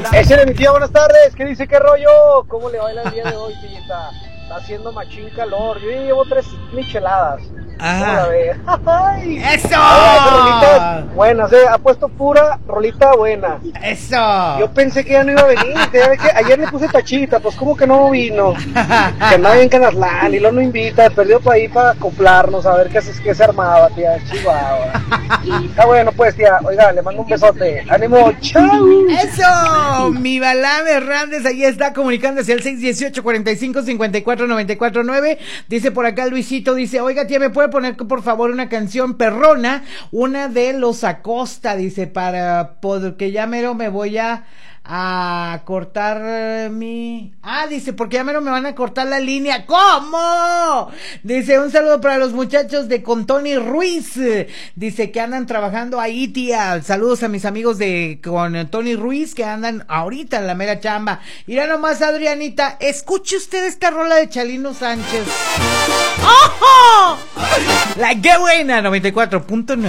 Ese de mi tía, buenas tardes. ¿Qué dice? ¿Qué rollo? ¿Cómo le baila el día de hoy, tillita? Está haciendo machín calor. Yo ya llevo 3 micheladas. ¿Cómo la ve? ¡Ay! ¡Eso! Rolitas buenas, ha puesto pura rolita buena. ¡Eso! Yo pensé que ya no iba a venir. Ayer le puse tachita, pues como que no vino. Que andaba en Canatlán y lo no invita. Perdió para ahí para acoplarnos, a ver qué se armaba, tía. Chihuahua. Está bueno, pues, tía. Oiga, le mando un besote. ¡Ánimo! ¡Chao! ¡Eso! Mi Balam Hernández ahí está comunicándose al 618-45-54-94-9. Dice por acá Luisito, dice, oiga, tía, ¿me puede poner por favor una canción perrona? Una de Los Acosta, dice, porque ya mero me voy a cortar dice, porque ya mero me van a cortar la línea. ¿Cómo? Dice, un saludo para los muchachos de con Tony Ruiz, dice que andan trabajando ahí, tía. Saludos a mis amigos de con Tony Ruiz que andan ahorita en la mera chamba. Mira nomás, Adrianita, escuche usted esta rola de Chalino Sánchez. ¡Ojo! La que buena, 94.9.